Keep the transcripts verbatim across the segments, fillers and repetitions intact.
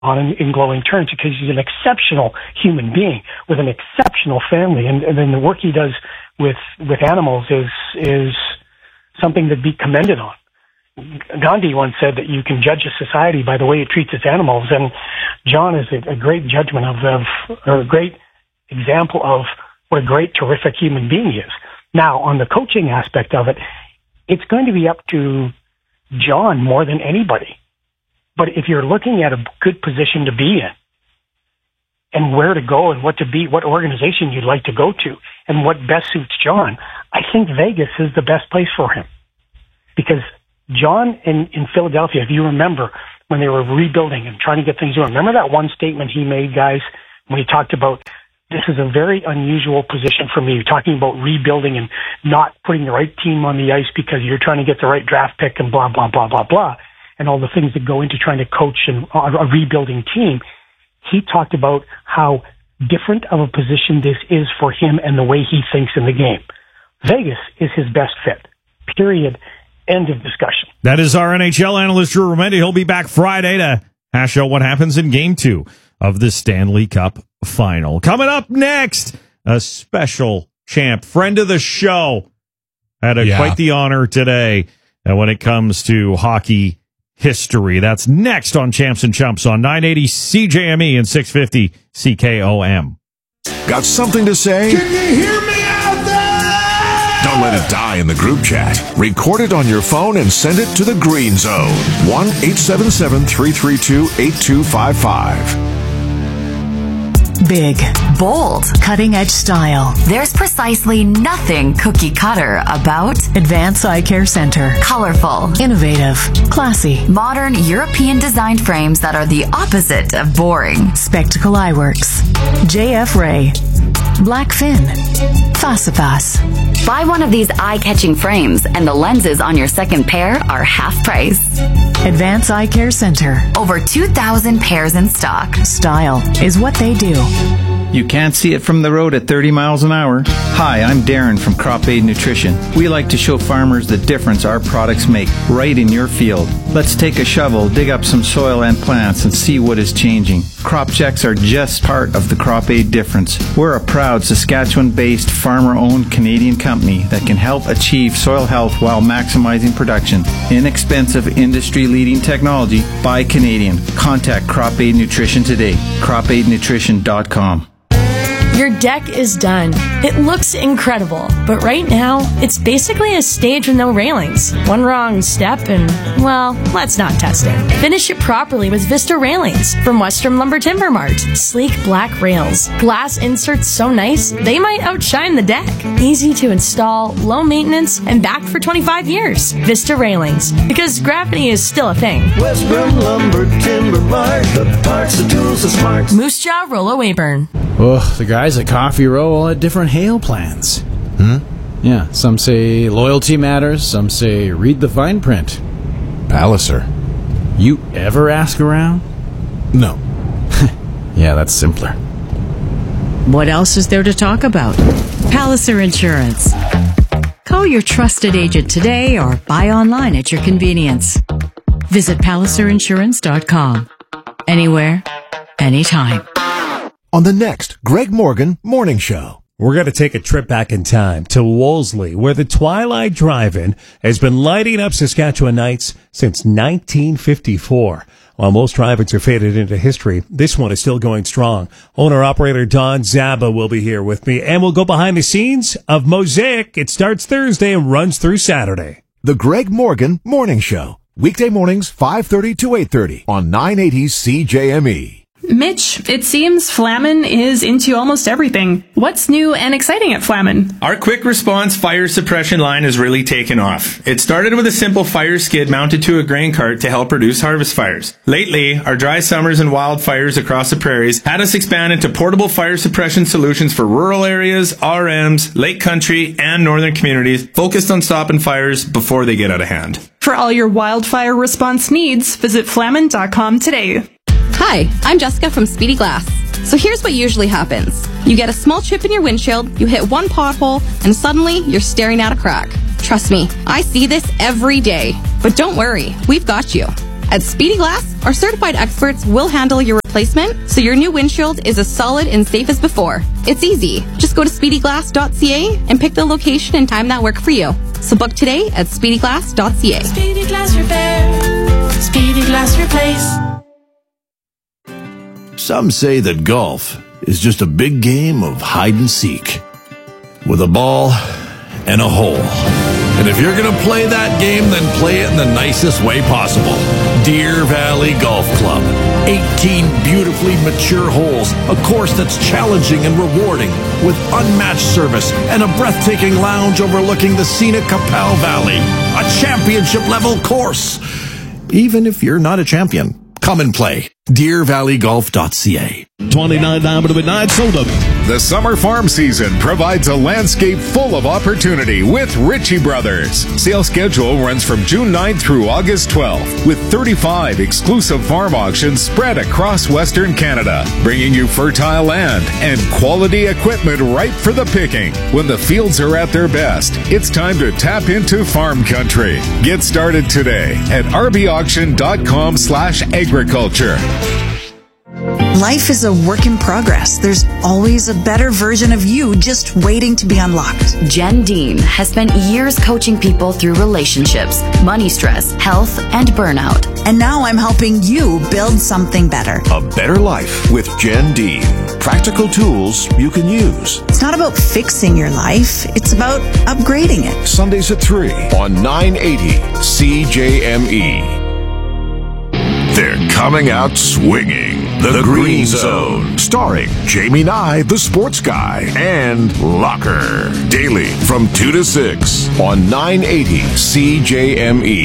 on in, in glowing terms because he's an exceptional human being with an exceptional family, and, and then the work he does with with animals is is something to be commended on. Gandhi once said that you can judge a society by the way it treats its animals, and John is a, a great judgment of, of or a great example of what a great, terrific human being he is. Now, on the coaching aspect of it, it's going to be up to John more than anybody. But if you're looking at a good position to be in, and where to go and what to be, what organization you'd like to go to, and what best suits John, I think Vegas is the best place for him. Because John in, in Philadelphia, if you remember when they were rebuilding and trying to get things going, remember that one statement he made, guys, when he talked about, this is a very unusual position for me, talking about rebuilding and not putting the right team on the ice because you're trying to get the right draft pick and blah, blah, blah, blah, blah, and all the things that go into trying to coach and a rebuilding team. He talked about how different of a position this is for him and the way he thinks in the game. Vegas is his best fit, period. End of discussion. That is our N H L analyst, Drew Remendi. He'll be back Friday to hash out what happens in Game two of the Stanley Cup Final. Coming up next, a special champ, friend of the show, had a, yeah. quite the honor today uh, when it comes to hockey history. That's next on Champs and Chumps on nine eighty C J M E and six fifty C K O M. Got something to say? Can you hear me out there? Don't let it die in the group chat. Record it on your phone and send it to the Green Zone. one eight seven seven, three three two, eight two five five. Big, bold, cutting-edge style. There's precisely nothing cookie-cutter about Advance Eye Care Center. Colorful, innovative, classy, modern European-designed frames that are the opposite of boring. Spectacle Eyeworks, J F Ray, Blackfin, Fasifas. Buy one of these eye-catching frames and the lenses on your second pair are half price. Advance Eye Care Center. Over two thousand pairs in stock. Style is what they do. You can't see it from the road at thirty miles an hour. Hi, I'm Darren from Crop Aid Nutrition. We like to show farmers the difference our products make right in your field. Let's take a shovel, dig up some soil and plants, and see what is changing. Crop checks are just part of the Crop Aid difference. We're a proud Saskatchewan-based, farmer-owned Canadian company that can help achieve soil health while maximizing production. Inexpensive, industry-leading technology by Canadian. Contact Crop Aid Nutrition today. crop aid nutrition dot com. Your deck is done. It looks incredible, but right now, it's basically a stage with no railings. One wrong step and, well, let's not test it. Finish it properly with Vista Railings from Western Lumber Timber Mart. Sleek black rails. Glass inserts so nice, they might outshine the deck. Easy to install, low maintenance, and backed for twenty-five years. Vista Railings, because gravity is still a thing. Western Lumber Timber Mart, the parts, the tools, the smarts. Moose Jaw, Rollo Weyburn. Oh, the guys at Coffee Row all had different hail plans. Hmm? Yeah, some say loyalty matters, some say read the fine print. Palliser. You ever ask around? No. Yeah, that's simpler. What else is there to talk about? Palliser Insurance. Call your trusted agent today or buy online at your convenience. Visit palliser insurance dot com. Anywhere, anytime. On the next Greg Morgan Morning Show. We're going to take a trip back in time to Wolseley, where the Twilight Drive-In has been lighting up Saskatchewan nights since nineteen fifty-four. While most drive-ins are faded into history, this one is still going strong. Owner-operator Don Zaba will be here with me, and we'll go behind the scenes of Mosaic. It starts Thursday and runs through Saturday. The Greg Morgan Morning Show. Weekday mornings, five thirty to eight thirty on nine eighty C J M E. Mitch, it seems Flamin is into almost everything. What's new and exciting at Flamin? Our quick response fire suppression line has really taken off. It started with a simple fire skid mounted to a grain cart to help reduce harvest fires. Lately, our dry summers and wildfires across the prairies had us expand into portable fire suppression solutions for rural areas, R Ms, lake country, and northern communities focused on stopping fires before they get out of hand. For all your wildfire response needs, visit flamin dot com today. Hi, I'm Jessica from Speedy Glass. So here's what usually happens. You get a small chip in your windshield, you hit one pothole, and suddenly you're staring at a crack. Trust me, I see this every day. But don't worry, we've got you. At Speedy Glass, our certified experts will handle your replacement so your new windshield is as solid and safe as before. It's easy. Just go to speedy glass dot c a and pick the location and time that work for you. So book today at speedy glass dot c a. Speedy Glass Repair. Speedy Glass Replace. Some say that golf is just a big game of hide and seek with a ball and a hole. And if you're going to play that game, then play it in the nicest way possible. Deer Valley Golf Club. eighteen beautifully mature holes, a course that's challenging and rewarding with unmatched service and a breathtaking lounge overlooking the scenic Capel Valley. A championship-level course. Even if you're not a champion, come and play. deer valley golf dot c a. twenty-nine down to the midnight soda. The summer farm season provides a landscape full of opportunity with Ritchie Brothers. Sale schedule runs from June ninth through August twelfth, with thirty-five exclusive farm auctions spread across Western Canada, bringing you fertile land and quality equipment ripe for the picking. When the fields are at their best, it's time to tap into farm country. Get started today at r b auction dot com slash agriculture. Life is a work in progress. There's always a better version of you just waiting to be unlocked. Jen Dean has spent years coaching people through relationships, money stress, health, and burnout. And now I'm helping you build something better. A better life with Jen Dean. Practical tools you can use. It's not about fixing your life. It's about upgrading it. Sundays at three on nine eighty C J M E. They're coming out swinging. The, the Green, Green Zone. Zone. Starring Jamie Nye, the sports guy, and Locker. Daily from two to six on nine eighty C J M E.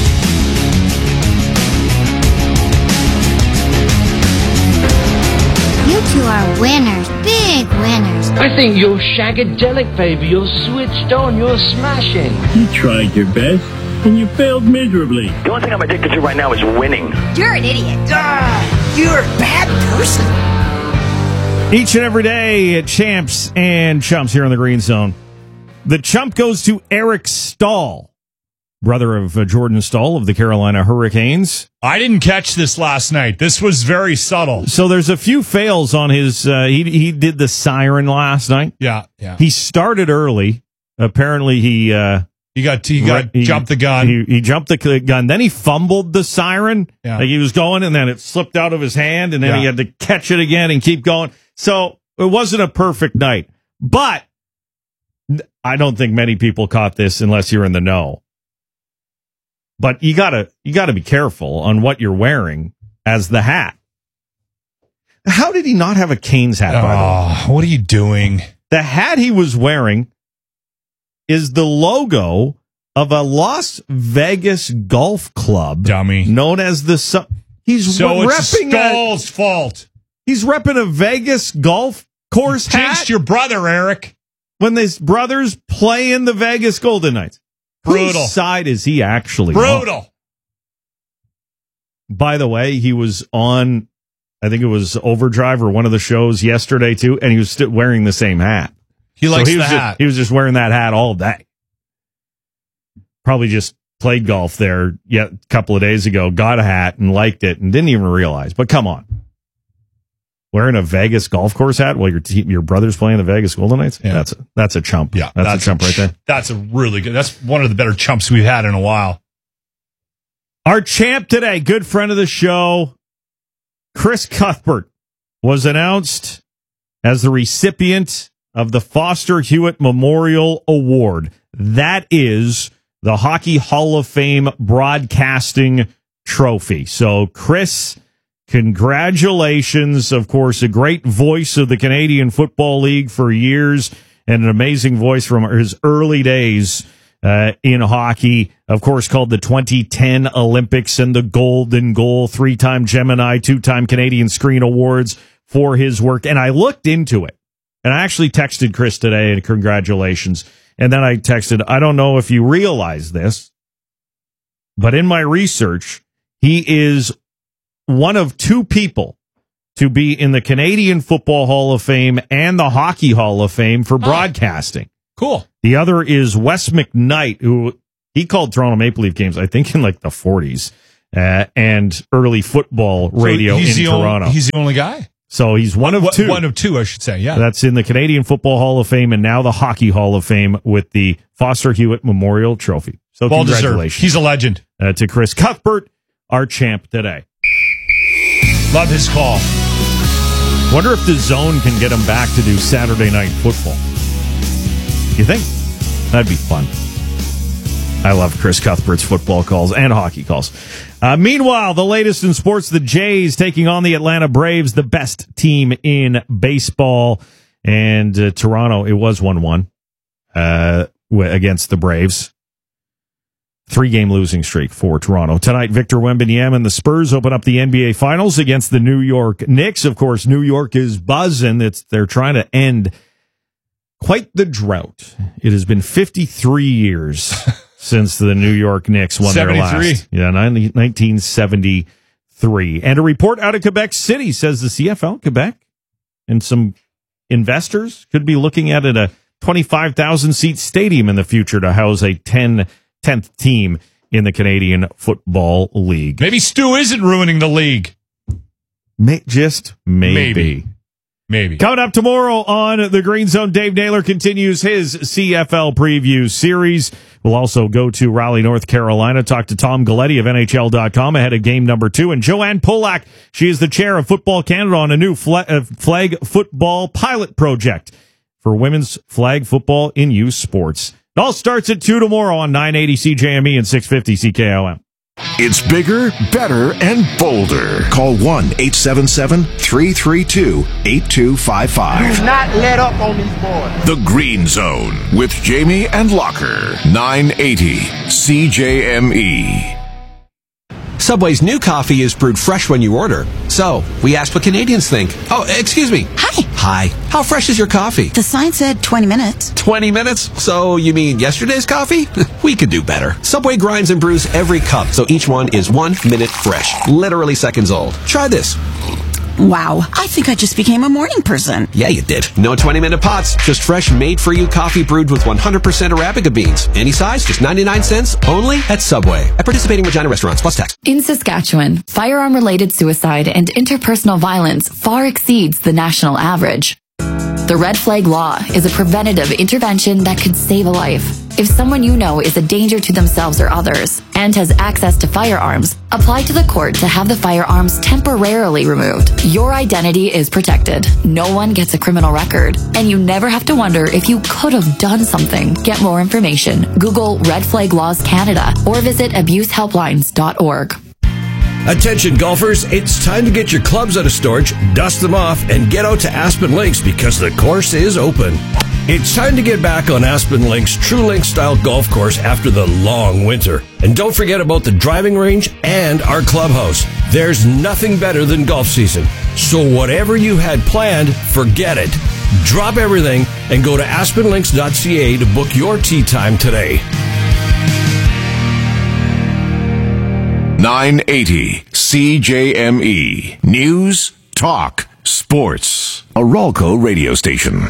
You two are winners. Big winners. I think you're shagadelic, baby. You're switched on. You're smashing. You tried your best. And you failed miserably. The only thing I'm addicted to right now is winning. You're an idiot. Ah, you're a bad person. Each and every day at Champs and Chumps here in the Green Zone. The chump goes to Eric Stahl, brother of uh, Jordan Stahl of the Carolina Hurricanes. I didn't catch this last night. This was very subtle. So there's a few fails on his, uh, he, he did the siren last night. Yeah, yeah. He started early. Apparently he, uh, He got he got he, jumped the gun. He, he jumped the gun. Then he fumbled the siren. Yeah. Like he was going, and then it slipped out of his hand, and then yeah. he had to catch it again and keep going. So it wasn't a perfect night. But I don't think many people caught this unless you're in the know. But you gotta you gotta be careful on what you're wearing as the hat. How did he not have a Canes hat? Oh, by the way? What are you doing? The hat he was wearing is the logo of a Las Vegas golf club, dummy, known as the. Su- he's so re- it's repping Stahl's a, fault. He's repping a Vegas golf course you hat. Jinxed your brother, Eric. When his brothers play in the Vegas Golden Knights, brutal. Whose side is he actually? Brutal. On? By the way, he was on. I think it was Overdrive or one of the shows yesterday too, and he was still wearing the same hat. He likes so he the was hat. Just, he was just wearing that hat all day. Probably just played golf there yet a couple of days ago, got a hat and liked it and didn't even realize. But come on. Wearing a Vegas golf course hat while your te- your brother's playing the Vegas Golden Knights? Yeah. That's a, that's a chump. Yeah, that's, that's a chump right there. That's a really good. That's one of the better chumps we've had in a while. Our champ today, good friend of the show, Chris Cuthbert, was announced as the recipient of the Foster Hewitt Memorial Award. That is the Hockey Hall of Fame Broadcasting Trophy. So, Chris, congratulations. Of course, a great voice of the Canadian Football League for years and an amazing voice from his early days uh, in hockey. Of course, called the twenty ten Olympics and the Golden Goal, three-time Gemini, two-time Canadian Screen Awards for his work. And I looked into it. And I actually texted Chris today, and congratulations. And then I texted, I don't know if you realize this, but in my research, he is one of two people to be in the Canadian Football Hall of Fame and the Hockey Hall of Fame for broadcasting. Oh, cool. The other is Wes McKnight, who he called Toronto Maple Leaf games, I think, in like the forties. uh, and early football radio so he's in the Toronto. Only, he's the only guy? So he's one of one, two. One of two, I should say, yeah. That's in the Canadian Football Hall of Fame and now the Hockey Hall of Fame with the Foster Hewitt Memorial Trophy. So well congratulations. Deserved. He's a legend. Uh, to Chris Cuthbert, our champ today. Love his call. Wonder if the Zone can get him back to do Saturday Night Football. You think? That'd be fun. I love Chris Cuthbert's football calls and hockey calls. Uh, meanwhile, the latest in sports, the Jays taking on the Atlanta Braves, the best team in baseball. And uh, Toronto, it was one one uh, against the Braves. Three-game losing streak for Toronto. Tonight, Victor Wembanyama and the Spurs open up the N B A Finals against the New York Knicks. Of course, New York is buzzing. It's, they're trying to end quite the drought. It has been fifty-three years since the New York Knicks won their last. Yeah, nineteen seventy-three. And a report out of Quebec City says the C F L Quebec and some investors could be looking at it, a twenty-five thousand seat stadium in the future to house a ten tenth team in the Canadian Football League. Maybe Stu isn't ruining the league. May, just maybe. Maybe. Maybe. Coming up tomorrow on the Green Zone, Dave Naylor continues his C F L preview series. We'll also go to Raleigh, North Carolina, talk to Tom Galletti of N H L dot com ahead of game number two. And Joanne Polak, she is the chair of Football Canada on a new flag, uh, flag football pilot project for women's flag football in youth sports. It all starts at two tomorrow on nine eighty C J M E and six fifty C K O M. It's bigger, better, and bolder. Call one eight seven seven, three three two, eight two five five. Do not let up on these boys. The Green Zone with Jamie and Locker. nine eighty C J M E. Subway's new coffee is brewed fresh when you order. So, we asked what Canadians think. Oh, excuse me. Hi. Hi. How fresh is your coffee? The sign said twenty minutes. twenty minutes? So, you mean yesterday's coffee? We could do better. Subway grinds and brews every cup, so each one is one minute fresh. Literally seconds old. Try this. Wow, I think I just became a morning person. Yeah, you did. No twenty-minute pots, just fresh, made-for-you coffee brewed with one hundred percent Arabica beans. Any size, just ninety-nine cents, only at Subway. At participating Regina restaurants, plus tax. In Saskatchewan, firearm-related suicide and interpersonal violence far exceeds the national average. The Red Flag Law is a preventative intervention that could save a life. If someone you know is a danger to themselves or others and has access to firearms, apply to the court to have the firearms temporarily removed. Your identity is protected. No one gets a criminal record, and you never have to wonder if you could have done something. Get more information. Google Red Flag Laws Canada or visit abuse helplines dot org. Attention golfers, it's time to get your clubs out of storage, dust them off, and get out to Aspen Links because the course is open. It's time to get back on Aspen Links' True Link style golf course after the long winter. And don't forget about the driving range and our clubhouse. There's nothing better than golf season. So whatever you had planned, forget it. Drop everything and go to aspen links dot c a to book your tee time today. nine eighty C J M E. News, talk, sports. A Ralco radio station.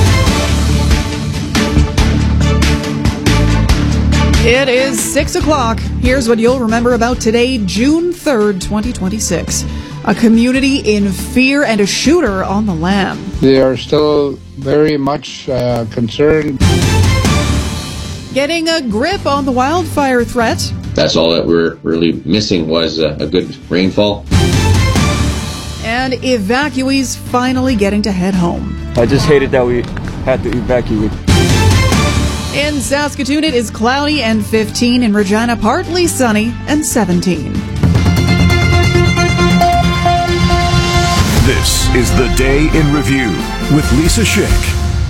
It is six o'clock. Here's what you'll remember about today, June third, twenty twenty-six. A community in fear and a shooter on the lam. They are still very much uh, concerned. Getting a grip on the wildfire threat. That's all that we're really missing was a, a good rainfall. And evacuees finally getting to head home. I just hated that we had to evacuate. In Saskatoon, it is cloudy and fifteen. In Regina, partly sunny and seventeen. This is the Day in Review with Lisa Schick.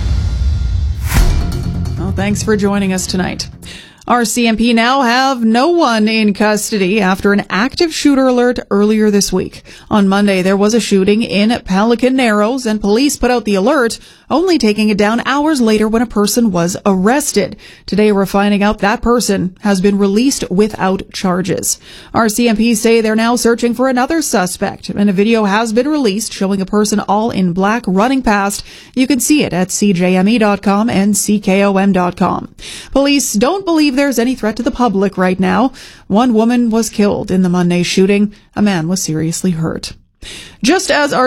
Well, thanks for joining us tonight. R C M P now have no one in custody after an active shooter alert earlier this week. On Monday, there was a shooting in Pelican Narrows, and police put out the alert, only taking it down hours later when a person was arrested. Today, we're finding out that person has been released without charges. R C M P say they're now searching for another suspect, and a video has been released showing a person all in black running past. You can see it at c j m e dot com and c k o m dot com. Police don't believe there's any threat to the public right now. One woman was killed in the Monday shooting. A man was seriously hurt. Just as our